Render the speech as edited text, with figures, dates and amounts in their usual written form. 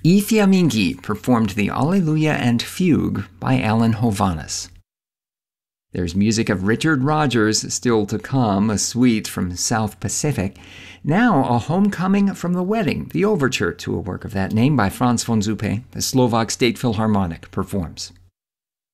I Fiamminghi performed the Alleluia and Fugue by Alan Hovhaness. There's music of Richard Rodgers still to come, a suite from South Pacific. Now, a homecoming from the wedding, the overture to a work of that name by Franz von Zupe, the Slovak State Philharmonic performs.